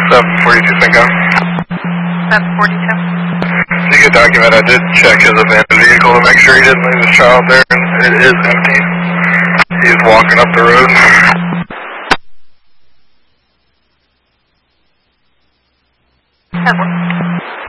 742 Cinco. 742. You can document, I did check his abandoned vehicle to make sure he didn't leave his child there, and it is empty. He's walking up the road. That works.